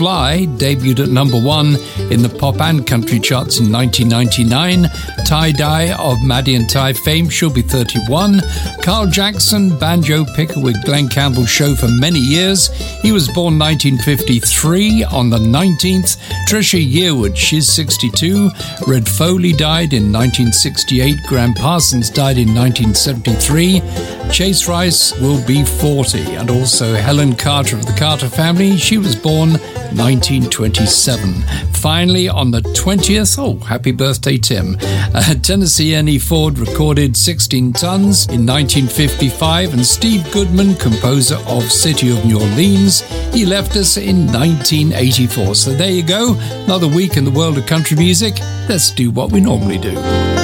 Fly debuted at number 1 in the pop and country charts in 1999. Tie-Dye of Maddie and Ty fame, she'll be 31. Carl Jackson, banjo picker with Glenn Campbell's show for many years. He was born 1953 on the 19th. Trisha Yearwood, she's 62. Red Foley died in 1968. Graham Parsons died in 1973. Chase Rice will be 40. And also Helen Carter of the Carter family, she was born 1927. Finally, on the 20th, happy birthday, Tim. Tennessee Ernie Ford recorded 16 Tons in 1955, and Steve Goodman, composer of City of New Orleans, he left us in 1984. So there you go, another week in the world of country music. Let's do what we normally do.